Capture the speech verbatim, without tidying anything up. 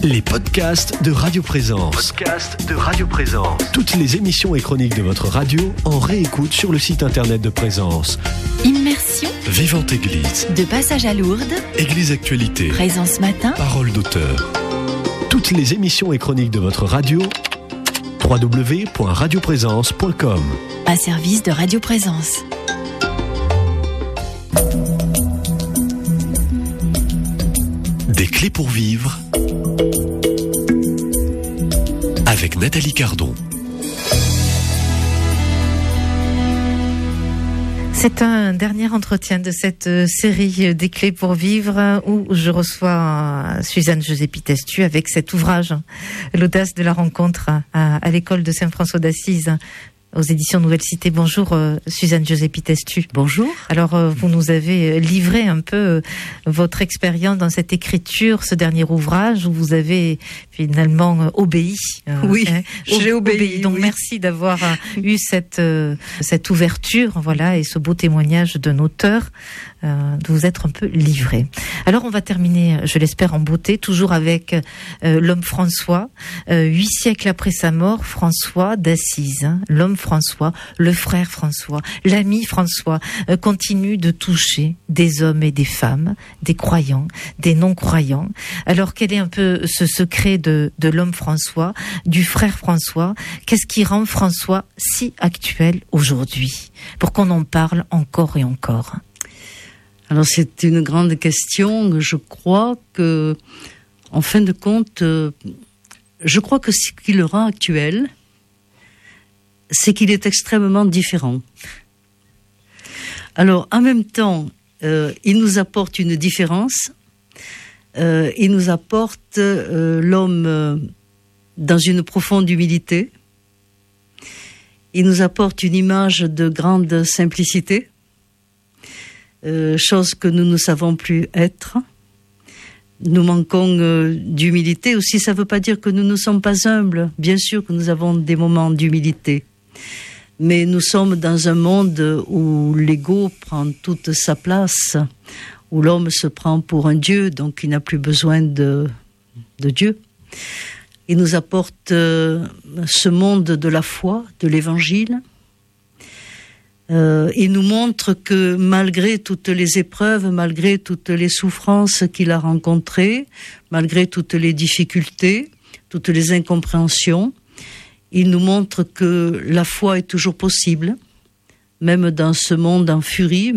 Les podcasts de Radio Présence. Podcasts de Radio Présence. Toutes les émissions et chroniques de votre radio en réécoute sur le site internet de Présence. Immersion. Vivante Église. De passage à Lourdes. Église Actualité. Présence matin. Parole d'auteur. Toutes les émissions et chroniques de votre radio. w w w point radio présence point com. Un service de Radio Présence. Des clés pour vivre avec Nathalie Cardon. C'est un dernier entretien de cette série des clés pour vivre où je reçois Suzanne Joseppi-Testu avec cet ouvrage, L'audace de la rencontre à, à l'école de Saint-François d'Assise, aux éditions Nouvelle Cité. Bonjour euh, Suzanne Joseppi-Testu. Bonjour. Alors euh, vous nous avez livré un peu euh, votre expérience dans cette écriture, ce dernier ouvrage où vous avez finalement euh, obéi. Euh, oui, hein, j'ai ob- obéi. obéi. Donc oui. merci d'avoir euh, eu cette euh, cette ouverture, voilà, et ce beau témoignage d'un auteur, euh, de vous être un peu livré. Alors on va terminer, je l'espère, en beauté, toujours avec euh, l'homme François. Euh, huit siècles après sa mort, François d'Assise, hein, l'homme François, le frère François, l'ami François, euh, continue de toucher des hommes et des femmes, des croyants, des non-croyants. Alors quel est un peu ce secret de, de l'homme François, du frère François? Qu'est-ce qui rend François si actuel aujourd'hui, pour qu'on en parle encore et encore? Alors c'est une grande question. Je crois que, en fin de compte, euh, je crois que ce qui le rend actuel, c'est qu'il est extrêmement différent. Alors, en même temps, euh, il nous apporte une différence. Euh, il nous apporte euh, l'homme euh, dans une profonde humilité. Il nous apporte une image de grande simplicité, euh, chose que nous ne savons plus être. Nous manquons euh, d'humilité. Aussi, ça ne veut pas dire que nous ne sommes pas humbles. Bien sûr que nous avons des moments d'humilité. Mais nous sommes dans un monde où l'ego prend toute sa place, où l'homme se prend pour un dieu, donc il n'a plus besoin de, de Dieu. Il nous apporte euh, ce monde de la foi, de l'évangile. Euh, il nous montre que malgré toutes les épreuves, malgré toutes les souffrances qu'il a rencontrées, malgré toutes les difficultés, toutes les incompréhensions, il nous montre que la foi est toujours possible, même dans ce monde en furie.